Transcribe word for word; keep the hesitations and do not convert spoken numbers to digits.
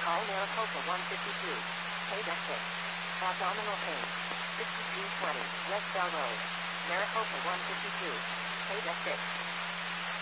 Call Maricopa one fifty-two. Paid at six. Abdominal pain. sixty-three twenty. West Bell Road. Maricopa one fifty-two. Paid at six.